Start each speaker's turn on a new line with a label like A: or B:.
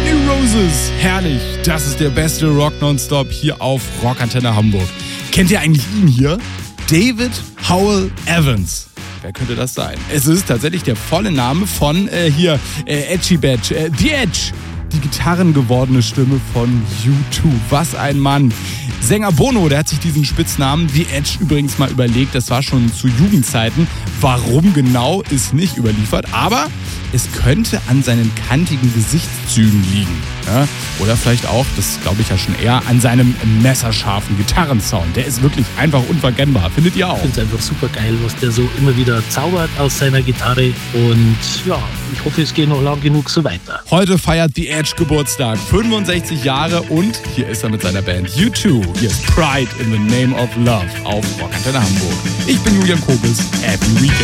A: New Roses. Herrlich. Das ist der beste Rock Nonstop hier auf Rockantenne Hamburg. Kennt ihr eigentlich ihn hier? David Howell Evans. Wer könnte das sein? Es ist tatsächlich der volle Name von Edgy Badge, The Edge. Die gitarrengewordene Stimme von U2. Was ein Mann. Sänger Bono, der hat sich diesen Spitznamen The Edge übrigens mal überlegt. Das war schon zu Jugendzeiten. Warum genau, ist nicht überliefert. Aber es könnte an seinen kantigen Gesichtszügen liegen. Ja? Oder vielleicht auch, das glaube ich ja schon eher, an seinem messerscharfen Gitarrensound. Der ist wirklich einfach unverkennbar. Findet ihr auch?
B: Ich finde es einfach super geil, was der so immer wieder zaubert aus seiner Gitarre. Und ja, ich hoffe, es geht noch lang genug so weiter.
A: Heute feiert The Edge Geburtstag. 65 Jahre und hier ist er mit seiner Band U2. Hier ist Pride in the Name of Love auf Rockantenne Hamburg. Ich bin Julian Kobus. Happy Weekend.